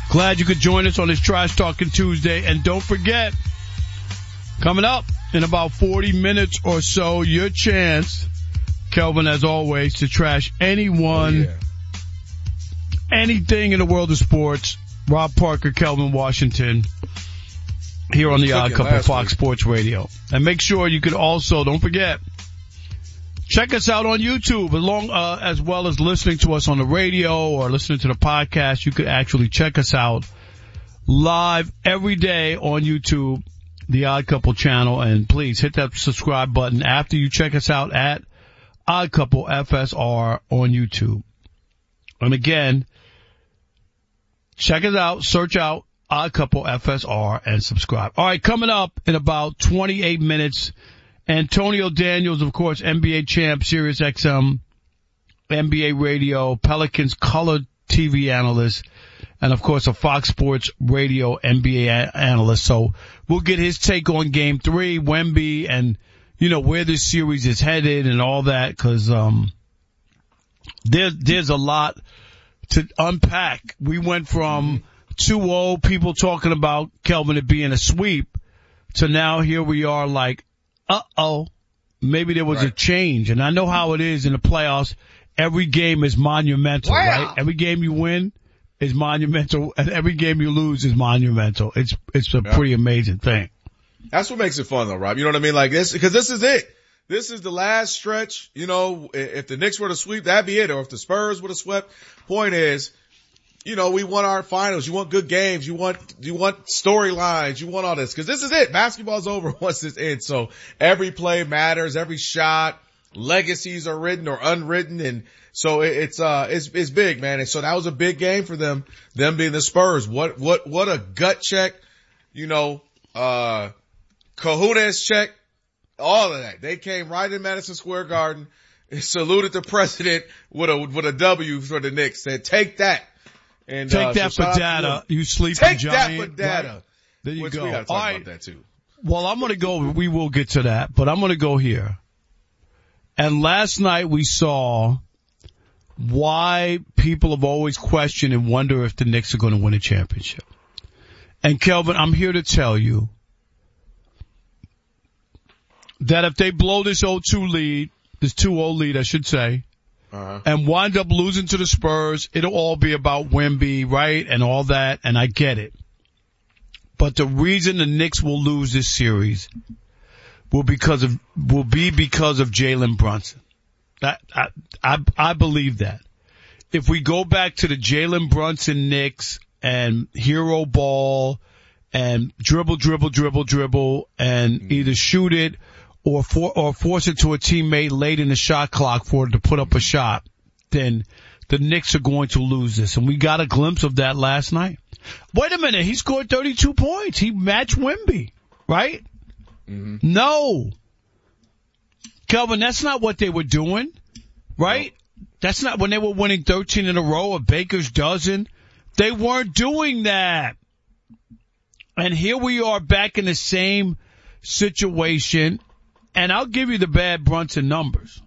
Glad you could join us on this Trash Talking Tuesday. And don't forget, coming up in about 40 minutes or so, your chance, Kelvin, as always, to trash anyone, anything in the world of sports. Rob Parker, Kelvin Washington, here on the Odd Couple, Fox Sports Radio. And make sure you can also, don't forget, check us out on YouTube, as well as listening to us on the radio or listening to the podcast. You could actually check us out live every day on YouTube, the Odd Couple channel. And please hit that subscribe button after you check us out at Odd Couple FSR on YouTube. And again, check us out, search out Odd Couple FSR and subscribe. All right, coming up in about 28 minutes, Antonio Daniels, of course, NBA champ, Sirius XM, NBA radio, Pelicans color TV analyst, and of course a Fox Sports Radio NBA analyst. So we'll get his take on Game 3, Wemby, and where this series is headed and all that, because there's a lot to unpack. We went from 2-0, people talking about Kelvin it being a sweep, to now here we are like, maybe there was a change. And I know how it is in the playoffs. Every game is monumental, right? Every game you win is monumental, and every game you lose is monumental. It's a pretty amazing thing. That's what makes it fun though, Rob. You know what I mean? Like this, because this is it. This is the last stretch. If the Knicks were to sweep, that'd be it. Or if the Spurs would have swept. Point is, we want our finals. You want good games. You want storylines. You want all this. Cause this is it. Basketball's over once this ends. So every play matters, every shot, legacies are written or unwritten. And so it's big, man. And so that was a big game for them being the Spurs. What a gut check, Kahuna's check, all of that. They came right in Madison Square Garden, saluted the president with a W for the Knicks, said, take that. And, take that for data, you sleeping giant. Take that for data. Right? There you go. We gotta talk about that too. Well, I'm gonna go, we will get to that, but I'm gonna go here. And last night we saw why people have always questioned and wonder if the Knicks are gonna win a championship. And Kelvin, I'm here to tell you that if they blow this 0-2 lead, this 2-0 lead, I should say, and wind up losing to the Spurs, it'll all be about Wemby, right? And all that, and I get it. But the reason the Knicks will lose this series will be because of Jalen Brunson. I believe that. If we go back to the Jalen Brunson Knicks and hero ball and dribble, and either shoot it or force it to a teammate late in the shot clock for it to put up a shot, then the Knicks are going to lose this. And we got a glimpse of that last night. Wait a minute, he scored 32 points. He matched Wemby, right? Mm-hmm. No. Kelvin, that's not what they were doing, right? No. That's not when they were winning 13 in a row, a baker's dozen. They weren't doing that. And here we are back in the same situation. And I'll give you the bad Brunson numbers.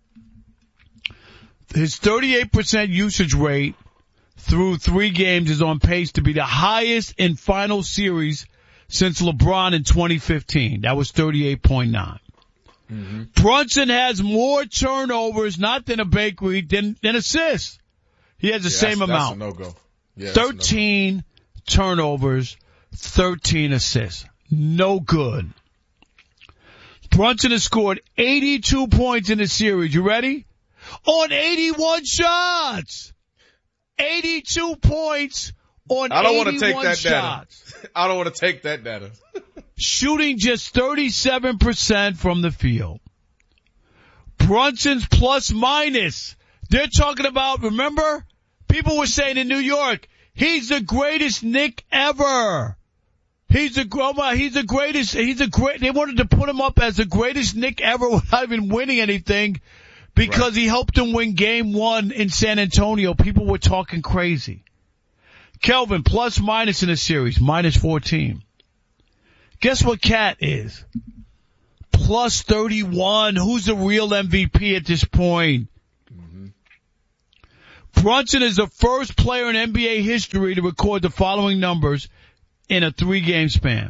His 38% usage rate through 3 games is on pace to be the highest in final series since LeBron in 2015. That was 38.9. Mm-hmm. Brunson has more turnovers, not than a Bakery, than assists. He has the same amount. That's a no-go. Yeah, 13 turnovers, 13 assists. No good. Brunson has scored 82 points in the series. You ready? On 81 shots. 82 points on 81 shots. I don't want to take that data. I don't want to take that data. Shooting just 37% from the field. Brunson's plus minus. They're talking about, remember? People were saying in New York, he's the greatest Knick ever. They wanted to put him up as the greatest Knick ever without even winning anything because he helped them win game 1 in San Antonio. People were talking crazy. Kelvin, plus minus in the series, minus 14. Guess what Cat is? Plus 31. Who's the real MVP at this point? Mm-hmm. Brunson is the first player in NBA history to record the following numbers in a 3-game span.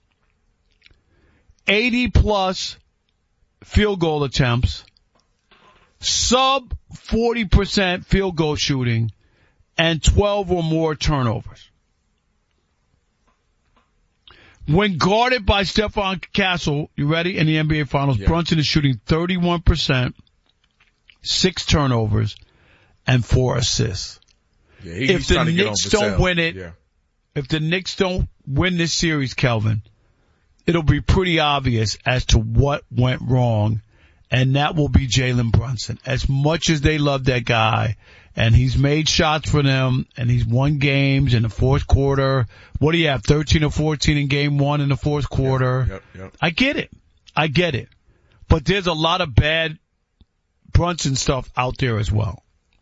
80-plus field goal attempts, sub 40% field goal shooting, and 12 or more turnovers. When guarded by Stephon Castle, you ready, in the NBA Finals, yeah. Brunson is shooting 31%, 6 turnovers, and 4 assists. Yeah, if the Knicks don't win it, if the Knicks don't win this series, Kelvin, it'll be pretty obvious as to what went wrong, and that will be Jalen Brunson. As much as they love that guy, and he's made shots for them, and he's won games in the fourth quarter. What do you have, 13 or 14 in game 1 in the fourth quarter? Yep. I get it. But there's a lot of bad Brunson stuff out there as well.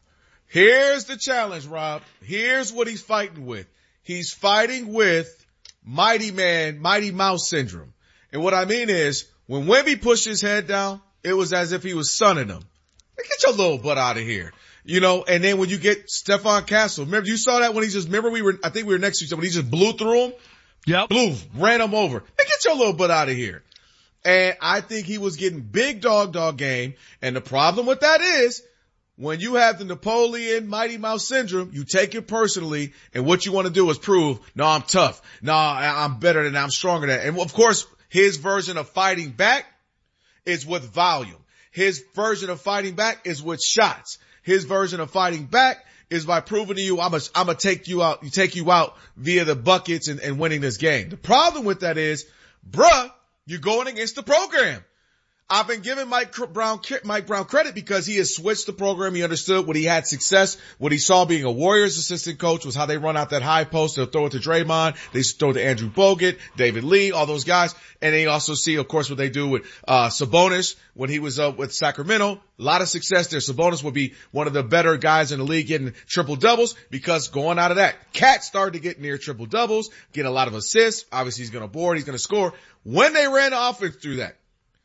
Here's the challenge, Rob. Here's what he's fighting with. He's fighting with Mighty Mouse syndrome. And what I mean is, when Wemby pushed his head down, it was as if he was sunning him. Get your little butt out of here. You know, and then when you get Stephon Castle, remember you saw that when I think we were next to each other, when he just blew through him? Yep. Ran him over. Get your little butt out of here. And I think he was getting big dog game. And the problem with that is, when you have the Napoleon Mighty Mouse syndrome, you take it personally, and what you want to do is prove, no, I'm tough. No, I'm better than that. I'm stronger than that. And of course, his version of fighting back is with volume. His version of fighting back is with shots. His version of fighting back is by proving to you, I'm gonna take you out via the buckets and winning this game. The problem with that is, you're going against the program. I've been giving Mike Brown credit because he has switched the program. He understood when he had success. What he saw being a Warriors assistant coach was how they run out that high post. They'll throw it to Draymond. They throw it to Andrew Bogut, David Lee, all those guys. And they also see, of course, what they do with Sabonis when he was with Sacramento. A lot of success there. Sabonis would be one of the better guys in the league getting triple doubles because going out of that, Cat started to get near triple doubles, get a lot of assists. Obviously, he's going to board. He's going to score. When they ran the offense through that,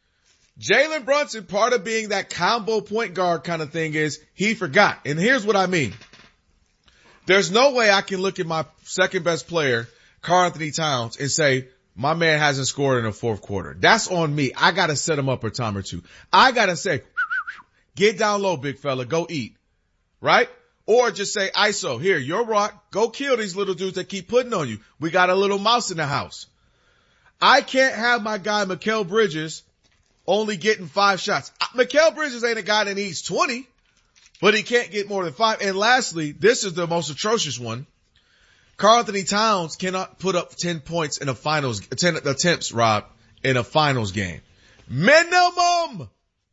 Jalen Brunson, part of being that combo point guard kind of thing is he forgot. And here's what I mean. There's no way I can look at my second best player, Karl-Anthony Towns, and say, my man hasn't scored in the fourth quarter. That's on me. I got to set him up a time or two. I got to say, get down low, big fella. Go eat. Right? Or just say, ISO, here, your rock. Go kill these little dudes that keep putting on you. We got a little mouse in the house. I can't have my guy, Mikal Bridges, only getting 5 shots. Mikal Bridges ain't a guy that needs 20, but he can't get more than 5. And lastly, this is the most atrocious one. Karl-Anthony Towns cannot put up 10 points in a finals, 10 attempts, Rob, in a finals game. Minimum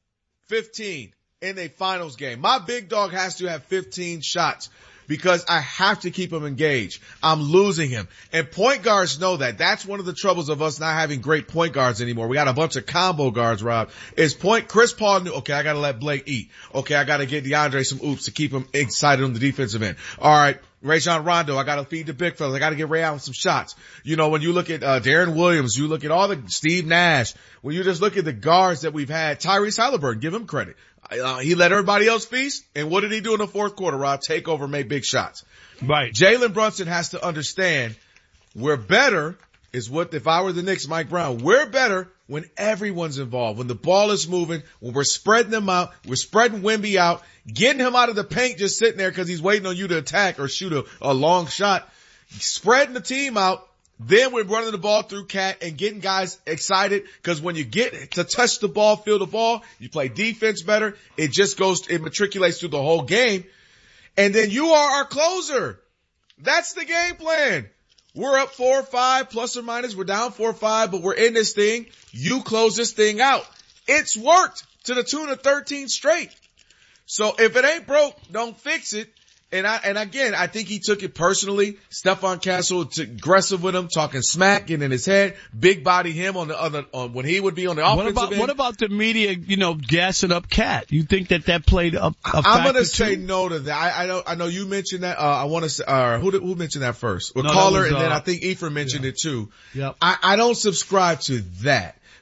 15 in a finals game. My big dog has to have 15 shots because I have to keep him engaged. I'm losing him. And point guards know that. That's one of the troubles of us not having great point guards anymore. We got a bunch of combo guards, Rob. Chris Paul knew, okay, I gotta let Blake eat. Okay, I gotta get DeAndre some oops to keep him excited on the defensive end. Alright, Rajon Rondo, I gotta feed the big fellas. I gotta get Ray Allen some shots. You know, when you look at, Darren Williams, you look at all the Steve Nash, when you just look at the guards that we've had, Tyrese Halliburton, give him credit. He let everybody else feast. And what did he do in the fourth quarter, Rob? Take over, make big shots. Right. Jalen Brunson has to understand we're better is what, if I were the Knicks, Mike Brown, we're better when everyone's involved, when the ball is moving, when we're spreading them out, we're spreading Wemby out, getting him out of the paint just sitting there because he's waiting on you to attack or shoot a long shot, spreading the team out. Then we're running the ball through Cat and getting guys excited because when you get to touch the ball, feel the ball, you play defense better. It just it matriculates through the whole game. And then you are our closer. That's the game plan. We're up 4-5 plus or minus. We're down 4-5, but we're in this thing. You close this thing out. It's worked to the tune of 13 straight. So if it ain't broke, don't fix it. And again, I think he took it personally. Stephon Castle aggressive with him, talking smack, getting in his head, big body him on the other, when he would be on the offensive end. What about the media, gassing up Cat? You think that played a factor I'm gonna say too? no to that. I know you mentioned that, I wanna say, who mentioned that first? No, Caller, and then I think Ephraim mentioned it too. Yep. I don't subscribe to that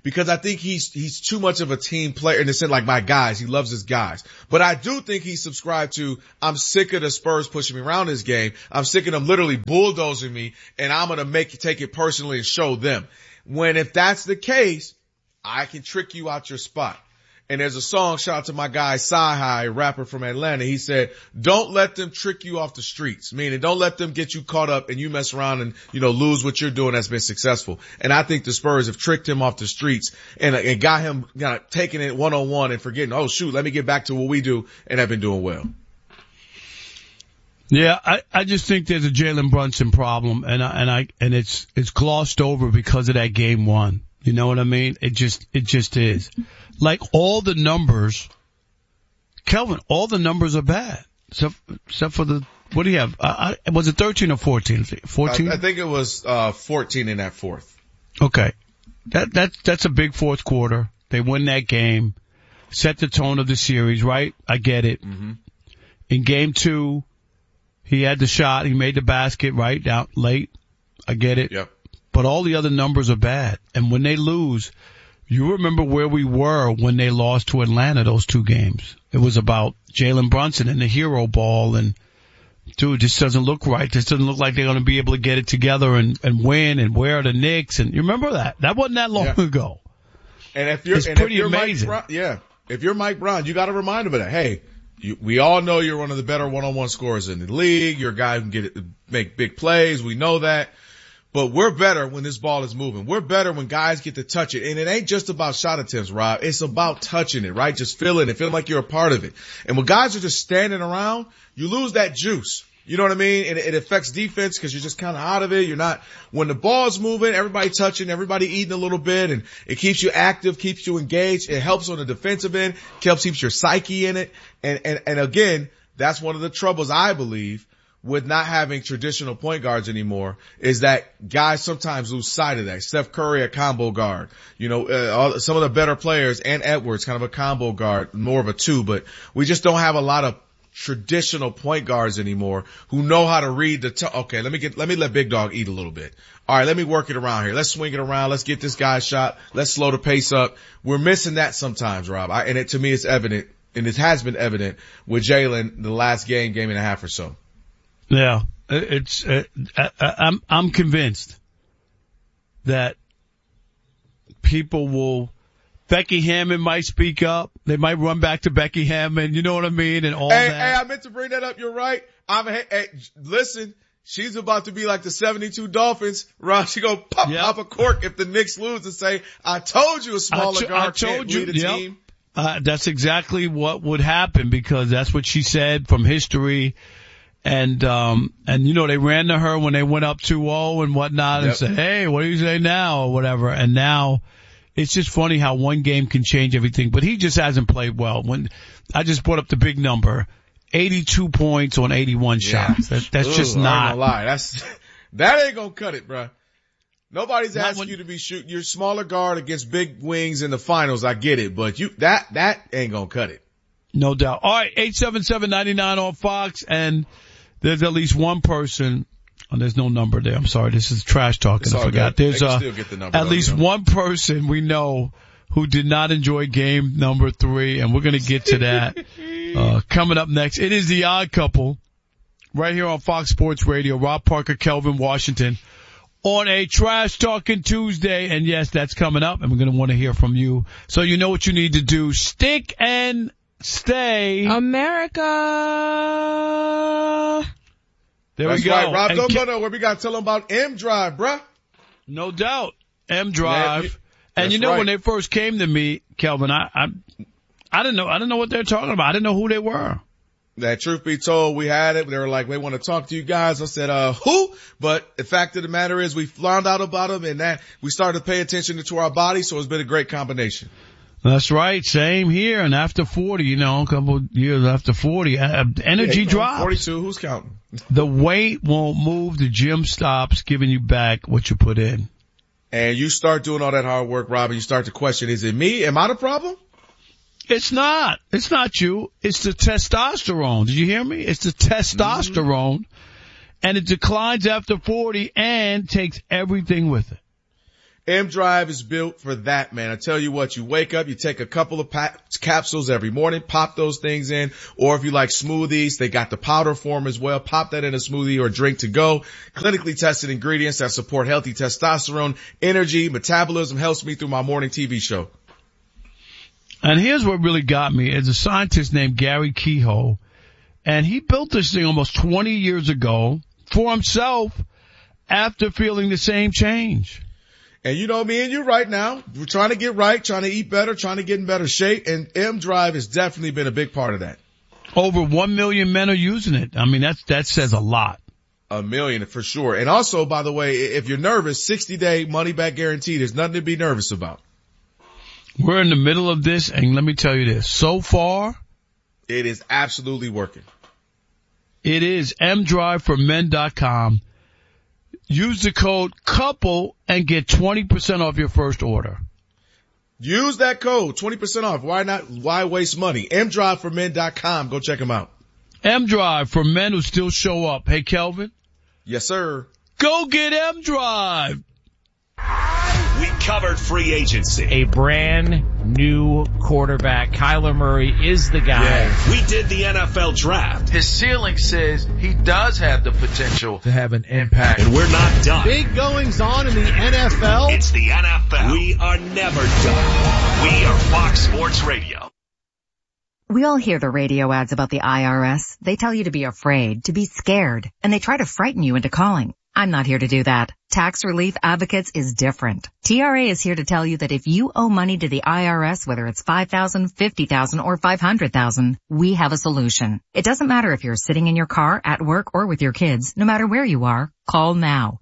because I think he's too much of a team player in the sense like my guys. He loves his guys. But I do think he's subscribed to, I'm sick of the Spurs pushing me around this game. I'm sick of them literally bulldozing me, and I'm going to take it personally and show them. When if that's the case, I can trick you out your spot. And there's a song, shout out to my guy, Sci-Hi, rapper from Atlanta. He said, don't let them trick you off the streets. Meaning, don't let them get you caught up and you mess around and, lose what you're doing that's been successful. And I think the Spurs have tricked him off the streets and got him taking it one-on-one and forgetting, oh shoot, let me get back to what we do, and have been doing well. Yeah, I just think there's a Jalen Brunson problem, and it's glossed over because of that game one. You know what I mean? It just is. Like all the numbers, Kelvin, all the numbers are bad. Except for what do you have? Was it 13 or 14? 14? I think it was, 14 in that fourth. Okay. That's a big fourth quarter. They win that game. Set the tone of the series, right? I get it. Mm-hmm. In game 2, he had the shot. He made the basket, right? Down late. I get it. Yep. But all the other numbers are bad. And when they lose, you remember where we were when they lost to Atlanta those 2 games. It was about Jalen Brunson and the hero ball, and dude, this doesn't look right. This doesn't look like they're going to be able to get it together and win, and where are the Knicks? And you remember that? That wasn't that long ago. And if you're, it's pretty amazing. If you're Mike Brown, you got to remind him of that. Hey, we all know you're one of the better one-on-one scorers in the league. You're a guy who can make big plays. We know that. But we're better when this ball is moving. We're better when guys get to touch it. And it ain't just about shot attempts, Rob. It's about touching it, right? Just feeling it, feeling like you're a part of it. And when guys are just standing around, you lose that juice. You know what I mean? And it affects defense because you're just kind of out of it. You're not, when the ball's moving, everybody touching, everybody eating a little bit, and it keeps you active, keeps you engaged. It helps on the defensive end, keeps your psyche in it. And again, that's one of the troubles, I believe, with not having traditional point guards anymore, is that guys sometimes lose sight of that. Steph Curry, a combo guard. Some of the better players, and Edwards, kind of a combo guard, more of a 2, but we just don't have a lot of traditional point guards anymore who know how to read okay, let me let Big Dog eat a little bit. All right, let me work it around here. Let's swing it around. Let's get this guy shot. Let's slow the pace up. We're missing that sometimes, Rob. To me, it's evident, and it has been evident with Jalen the last game and a half or so. Yeah, I'm convinced that people will, Becky Hammond might speak up. They might run back to Becky Hammond. You know what I mean? And all that. Hey, I meant to bring that up. You're right. Listen, she's about to be like the 72 Dolphins. Rob, she gonna pop a cork if the Knicks lose and say, I told you a smaller guard can't lead a team. That's exactly what would happen, because that's what she said from history. And they ran to her when they went up 2-0 and whatnot, and said, hey, what do you say now, or whatever. And now it's just funny how one game can change everything. But he just hasn't played well. When I just brought up the big number, 82 points on 81 shots. That's just not. I'm gonna lie. That ain't gonna cut it, bro. Nobody's asking you to be shooting your smaller guard against big wings in the finals. I get it, but that ain't gonna cut it. No doubt. All right, 877-99 on Fox, and there's at least one person. Oh, there's no number there. I'm sorry. This is trash talking. I forgot. There's at least one person we know who did not enjoy game number 3, and we're going to get to that coming up next. It is The Odd Couple right here on Fox Sports Radio. Rob Parker, Kelvin Washington on a Trash Talking Tuesday. And yes, that's coming up, and we're going to want to hear from you. So you know what you need to do. Stick and stay. America. There we go. Right, Rob. Don't go nowhere. We got to tell them about M Drive, bruh. No doubt. M Drive. And you know, when they first came to me, Kelvin, I didn't know what they were talking about. I didn't know who they were. That truth be told, we had it. They were like, we want to talk to you guys. I said, who? But the fact of the matter is we found out about them, and that we started to pay attention to our bodies. So it's been a great combination. That's right. Same here. And after 40, a couple of years after 40, energy drops. 42. Who's counting? The weight won't move. The gym stops giving you back what you put in. And you start doing all that hard work, Rob, and you start to question, is it me? Am I the problem? It's not. It's not you. It's the testosterone. Did you hear me? It's the testosterone. Mm-hmm. And it declines after 40 and takes everything with it. M-Drive is built for that, man. I tell you what, you wake up, you take a couple of capsules every morning, pop those things in, or if you like smoothies, they got the powder form as well. Pop that in a smoothie or drink to go. Clinically tested ingredients that support healthy testosterone, energy, metabolism, helps me through my morning TV show. And here's what really got me. It's a scientist named Gary Kehoe, and he built this thing almost 20 years ago for himself after feeling the same change. And you know, me and you right now, we're trying to get right, trying to eat better, trying to get in better shape, and M-Drive has definitely been a big part of that. Over 1 million men are using it. I mean, that says a lot. 1 million for sure. And also, by the way, if you're nervous, 60-day money-back guarantee. There's nothing to be nervous about. We're in the middle of this, and let me tell you this. So far, it is absolutely working. It is mdriveformen.com. Use the code COUPLE and get 20% off your first order. Use that code, 20% off. Why waste money? mdriveformen.com. Go check them out. M-Drive for men who still show up. Hey, Kelvin? Yes, sir. Go get M-Drive. We covered free agency. A brand new quarterback. Kyler Murray is the guy. Yeah. We did the NFL draft. His ceiling says he does have the potential to have an impact. And we're not done. Big goings on in the NFL. It's the NFL. We are never done. We are Fox Sports Radio. We all hear the radio ads about the IRS. They tell you to be afraid, to be scared, and they try to frighten you into calling. I'm not here to do that. Tax Relief Advocates is different. TRA is here to tell you that if you owe money to the IRS, whether it's $5,000, $50,000, or $500,000, we have a solution. It doesn't matter if you're sitting in your car, at work, or with your kids. No matter where you are, call now.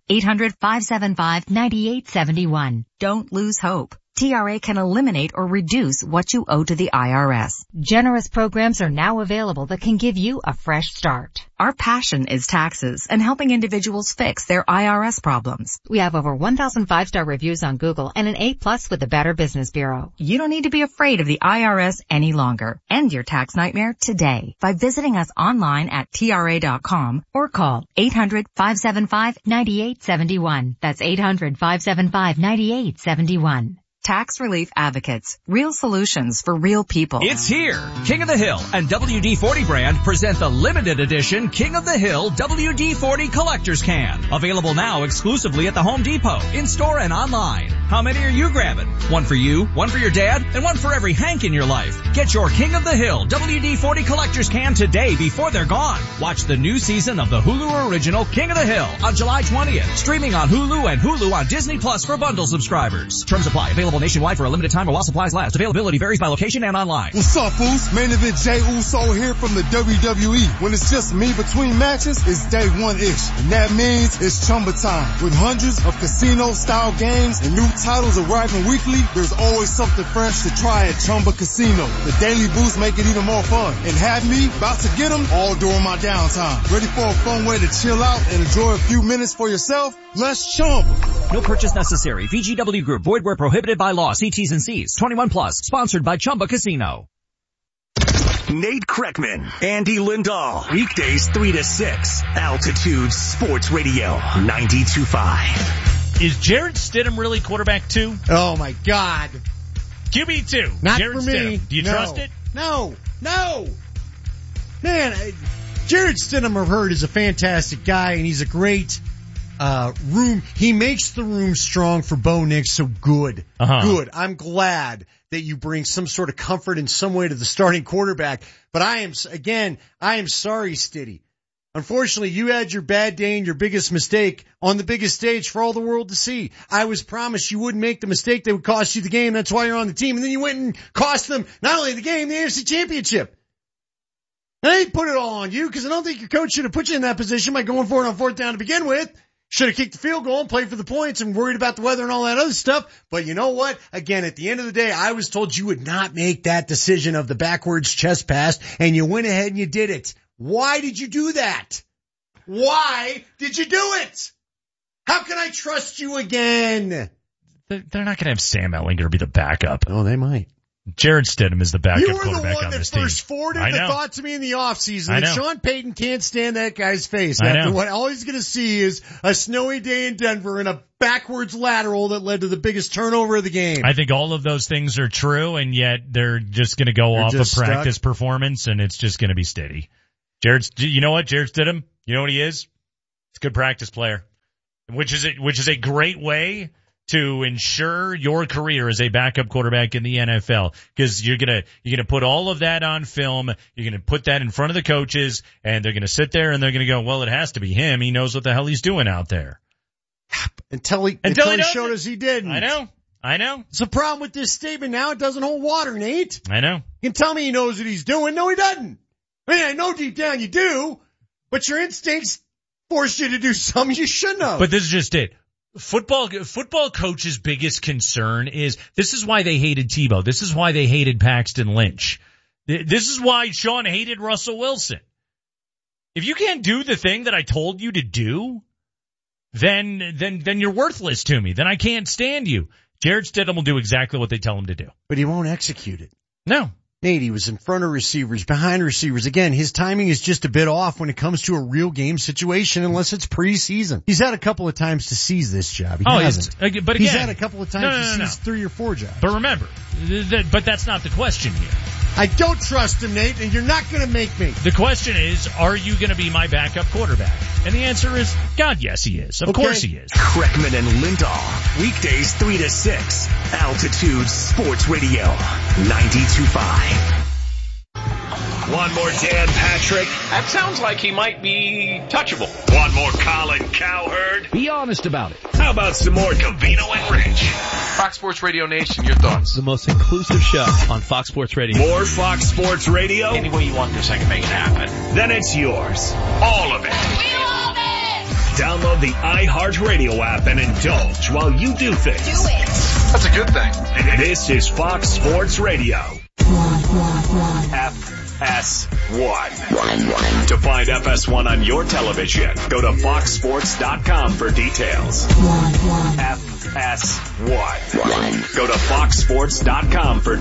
800-575-9871. Don't lose hope. TRA can eliminate or reduce what you owe to the IRS. Generous programs are now available that can give you a fresh start. Our passion is taxes and helping individuals fix their IRS problems. We have over 1,000 5-star reviews on Google and an A+ with the Better Business Bureau. You don't need to be afraid of the IRS any longer. End your tax nightmare today by visiting us online at TRA.com or call 800-575-9871. That's 800-575-9871. Tax Relief Advocates. Real solutions for real people. It's here. King of the Hill and WD-40 brand present the limited edition King of the Hill WD-40 Collector's Can. Available now exclusively at the Home Depot, in-store and online. How many are you grabbing? One for you, one for your dad, and one for every Hank in your life. Get your King of the Hill WD-40 Collector's Can today before they're gone. Watch the new season of the Hulu original King of the Hill on July 20th. Streaming on Hulu and Hulu on Disney Plus for bundle subscribers. Terms apply. Available nationwide for a limited time or while supplies last. Availability varies by location and online. What's up, fools? Main event Jey Uso here from the WWE. When it's just me between matches, it's day one-ish. And that means it's Chumba time. With hundreds of casino-style games and new titles arriving weekly, there's always something fresh to try at Chumba Casino. The daily boosts make it even more fun. And have me about to get them all during my downtime. Ready for a fun way to chill out and enjoy a few minutes for yourself? Let's Chumba. No purchase necessary. VGW Group. Void where prohibited by law. See T's and C's. 21 plus. Sponsored by Chumba Casino. Nate Kreckman, Andy Lindahl. Weekdays 3 to 6. Altitude Sports Radio 92.5. Is Jarrett Stidham really quarterback 2? Oh my God. QB 2. Not Jarrett for me. Stidham. Do you trust it? No. Man, Jarrett Stidham, I've heard, is a fantastic guy, and he's a great room. He makes the room strong for Bo Nix, so good. Good. I'm glad that you bring some sort of comfort in some way to the starting quarterback. But I am sorry, Stiddy. Unfortunately, you had your bad day and your biggest mistake on the biggest stage for all the world to see. I was promised you wouldn't make the mistake that would cost you the game. That's why you're on the team. And then you went and cost them not only the game, the AFC Championship. And I didn't put it all on you because I don't think your coach should have put you in that position by going for it on fourth down to begin with. Should have kicked the field goal and played for the points and worried about the weather and all that other stuff. But you know what? Again, at the end of the day, I was told you would not make that decision of the backwards chest pass, and you went ahead and you did it. Why did you do that? Why did you do it? How can I trust you again? They're not going to have Sam Ehlinger be the backup. Oh, they might. Jarrett Stidham is the backup quarterback on this team. You were the one that first forwarded the thought to me in the offseason that Sean Payton can't stand that guy's face. After what all he's going to see is a snowy day in Denver and a backwards lateral that led to the biggest turnover of the game. I think all of those things are true, and yet they're just going to go off of practice performance, and it's just going to be steady. You know what, Jarrett Stidham? You know what he is? He's a good practice player, which is a great way to ensure your career as a backup quarterback in the NFL, because you're gonna put all of that on film. You're gonna put that in front of the coaches, and they're gonna sit there and they're gonna go, well, it has to be him. He knows what the hell he's doing out there. Until he showed us he didn't. I know. It's a problem with this statement now. It doesn't hold water, Nate. I know. You can tell me he knows what he's doing. No, he doesn't. I mean, I know deep down you do, but your instincts force you to do something you shouldn't have. But this is just it. Football coach's biggest concern is, this is why they hated Tebow. This is why they hated Paxton Lynch. This is why Sean hated Russell Wilson. If you can't do the thing that I told you to do, then you're worthless to me. Then I can't stand you. Jarrett Stidham will do exactly what they tell him to do. But he won't execute it. No. Nate, he was in front of receivers, behind receivers. Again, his timing is just a bit off when it comes to a real game situation, unless it's preseason. He's had a couple of times to seize this job. He hasn't. But again, he's had a couple of times to seize 3 or 4 jobs. But remember, but that's not the question here. I don't trust him, Nate, and you're not going to make me. The question is, are you going to be my backup quarterback? And the answer is, God, yes, he is. Of course he is. Kreckman and Lindahl, weekdays 3 to 6, Altitude Sports Radio, 92.5. One more Dan Patrick. That sounds like he might be touchable. One more Colin Cowherd. Be honest about it. How about some more Covino and Rich? Fox Sports Radio Nation, your thoughts? The most inclusive show on Fox Sports Radio. More Fox Sports Radio? Any way you want this, I can make it happen. Then it's yours. All of it. We love it! Download the iHeartRadio app and indulge while you do things. Do it. That's a good thing. This is Fox Sports Radio. FS1. To find FS1 on your television, go to foxsports.com for details. FS1. Go to foxsports.com for